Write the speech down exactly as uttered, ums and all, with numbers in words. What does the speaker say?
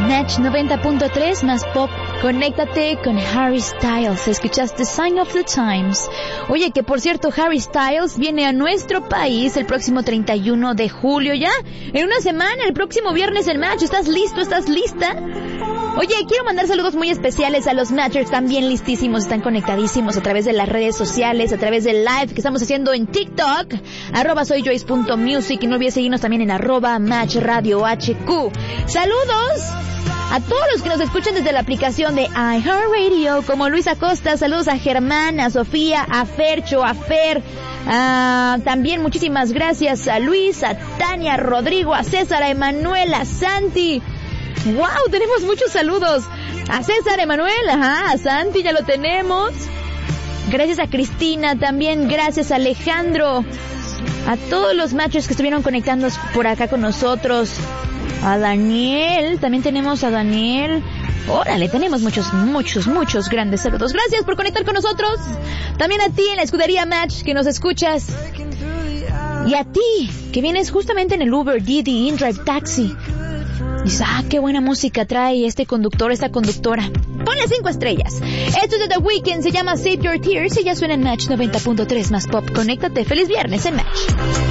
Match noventa punto tres más pop. Conéctate con Harry Styles. Escuchaste Sign of the Times. Oye, que por cierto, Harry Styles viene a nuestro país el próximo treinta y uno de julio ya. En una semana, el próximo viernes el Match. ¿Estás listo? ¿Estás lista? Oye, quiero mandar saludos muy especiales a los Matchers, también listísimos, están conectadísimos a través de las redes sociales, a través del live que estamos haciendo en TikTok, arroba soyjoyce.music, y no olvides seguirnos también en arroba Match Radio H Q. Saludos a todos los que nos escuchan desde la aplicación de iHeartRadio, como Luis Acosta, saludos a Germán, a Sofía, a Fercho, a Fer, uh, también muchísimas gracias a Luis, a Tania, a Rodrigo, a César, a Emanuel, a Santi. ¡Wow! Tenemos muchos saludos. A César, Emanuel, ajá, a Santi ya lo tenemos. Gracias a Cristina, también gracias a Alejandro. A todos los machos que estuvieron conectando por acá con nosotros. A Daniel, también tenemos a Daniel. Órale, tenemos muchos, muchos, muchos grandes saludos. Gracias por conectar con nosotros. También a ti en la escudería Match que nos escuchas. Y a ti que vienes justamente en el Uber, Didi, InDrive, Taxi. Dices, ah, qué buena música trae este conductor, esta conductora. Ponle cinco estrellas. Esto es de The Weeknd, se llama Save Your Tears y ya suena en Match noventa punto tres más pop. Conéctate, feliz viernes en Match.